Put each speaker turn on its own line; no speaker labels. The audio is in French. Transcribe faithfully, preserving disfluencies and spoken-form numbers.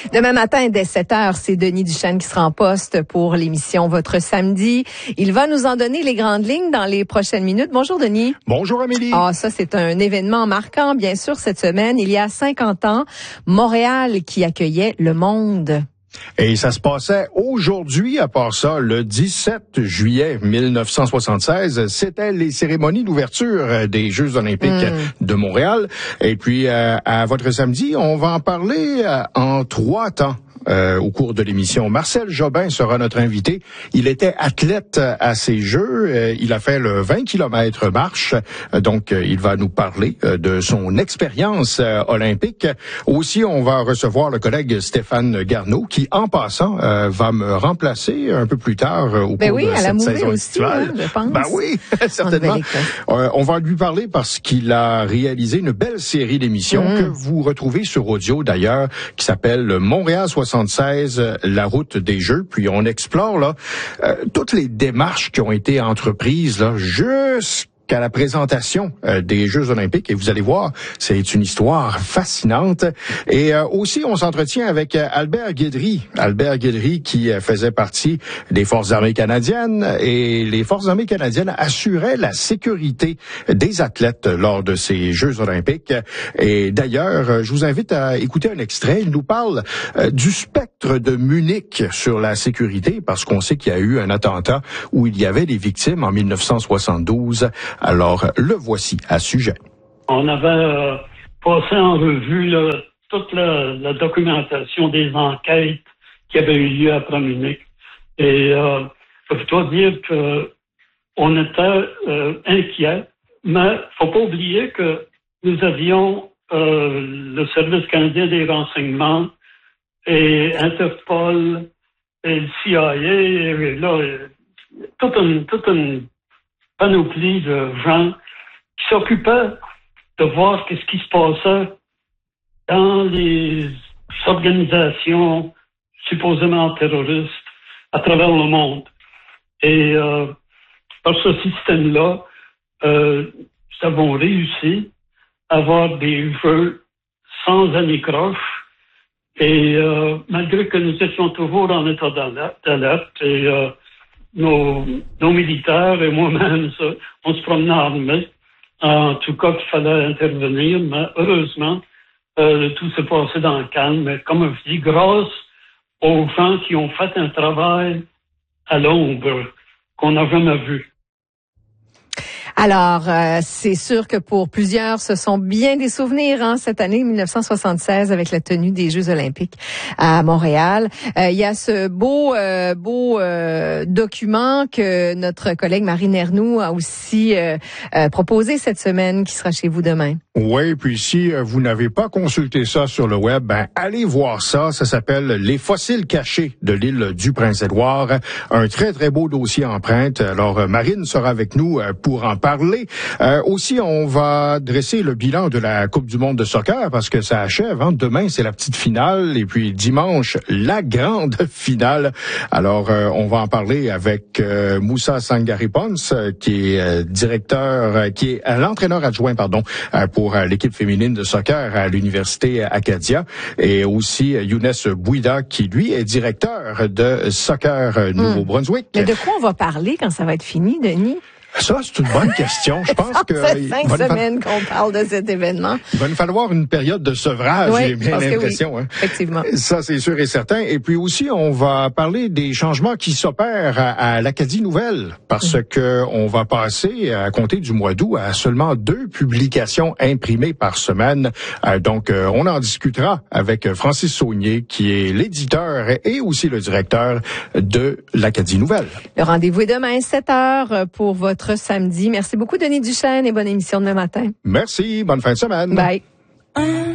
Demain matin, dès sept heures, c'est Denis Duchesne qui sera en poste pour l'émission Votre Samedi. Il va nous en donner les grandes lignes dans les prochaines minutes. Bonjour, Denis.
Bonjour, Amélie.
Ah, ça, c'est un événement marquant, bien sûr, cette semaine. Il y a cinquante ans, Montréal qui accueillait le monde.
Et ça se passait aujourd'hui, à part ça, le dix-sept juillet mille neuf cent soixante-seize. C'était les cérémonies d'ouverture des Jeux olympiques mmh. de Montréal. Et puis, euh, à Votre Samedi, on va en parler euh, en trois temps. Euh, au cours de l'émission. Marcel Jobin sera notre invité. Il était athlète à ces Jeux. Euh, il a fait le vingt kilomètres marche. Euh, donc, euh, il va nous parler euh, de son expérience euh, olympique. Aussi, on va recevoir le collègue Stéphane Garneau qui, en passant, euh, va me remplacer un peu plus tard euh, au
ben
cours
oui,
de
à
cette
la
saison
aussi, hein, je pense.
Ben oui, certainement. Euh, on va lui parler parce qu'il a réalisé une belle série d'émissions mmh. que vous retrouvez sur audio, d'ailleurs, qui s'appelle Montréal soixante-seize, la route des Jeux. Puis on explore là euh, toutes les démarches qui ont été entreprises là jusqu'à la présentation euh, des Jeux olympiques. Et vous allez voir, c'est une histoire fascinante. Et euh, aussi, on s'entretient avec euh, Albert Guedry. Albert Guedry qui euh, faisait partie des Forces armées canadiennes. Et les Forces armées canadiennes assuraient la sécurité des athlètes lors de ces Jeux olympiques. Et d'ailleurs, euh, je vous invite à écouter un extrait. Il nous parle euh, du spectre de Munich sur la sécurité, parce qu'on sait qu'il y a eu un attentat où il y avait des victimes en mille neuf cent soixante-douze. Alors, le voici à ce sujet.
On avait euh, passé en revue là, toute la, la documentation des enquêtes qui avaient eu lieu après Munich. Et euh, je dois dire qu'on était euh, inquiets, mais faut pas oublier que nous avions euh, le Service canadien des renseignements et Interpol et le C I A, et là, toute une, toute une panoplie de gens qui s'occupaient de voir qu'est-ce qui se passait dans les organisations supposément terroristes à travers le monde. Et euh, par ce système-là, euh, nous avons réussi à avoir des jeux sans anicroche. Et euh, malgré que nous étions toujours en état d'alerte, et euh, nos, nos militaires et moi-même, on se promenait armés. En tout cas, qu'il fallait intervenir, mais heureusement, euh, tout s'est passé dans le calme. Mais comme je dis, grâce aux gens qui ont fait un travail à l'ombre qu'on n'a jamais vu.
Alors, euh, c'est sûr que pour plusieurs, ce sont bien des souvenirs, hein, cette année mille neuf cent soixante-seize avec la tenue des Jeux olympiques à Montréal. Euh, il y a ce beau, euh, beau euh, document que notre collègue Marine Ernoult a aussi euh, euh, proposé cette semaine, qui sera chez vous demain.
Oui, puis si euh, vous n'avez pas consulté ça sur le web, ben allez voir ça. Ça s'appelle Les fossiles cachés de l'île du Prince-Édouard. Un très, très beau dossier empreinte. Alors, euh, Marine sera avec nous euh, pour en parler. Euh, aussi, on va dresser le bilan de la Coupe du monde de soccer parce que ça achève. Hein? Demain, c'est la petite finale et puis dimanche, la grande finale. Alors, euh, on va en parler avec euh, Moussa Sangaripons, euh, qui est euh, directeur, euh, qui est euh, l'entraîneur adjoint, pardon, euh, pour euh, l'équipe féminine de soccer à l'Université Acadia. Et aussi euh, Younes Bouida, qui, lui, est directeur de soccer euh, Nouveau-Brunswick.
Mais de quoi on va parler quand ça va être fini, Denis?
Ça, c'est une bonne question. Je pense que...
Ça fait cinq semaines qu'on parle de cet événement.
Il va nous falloir une période de sevrage,
oui,
j'ai bien l'impression.
Oui,
hein.
Effectivement.
Ça, c'est sûr et certain. Et puis aussi, on va parler des changements qui s'opèrent à, à l'Acadie Nouvelle, parce mmh. que on va passer, à compter du mois d'août, à seulement deux publications imprimées par semaine. Euh, donc, euh, on en discutera avec Francis Saunier, qui est l'éditeur et aussi le directeur de l'Acadie Nouvelle.
Le rendez-vous est demain, sept heures, pour votre samedi. Merci beaucoup, Denis Duchesne, et bonne émission demain matin.
Merci. Bonne fin de semaine.
Bye.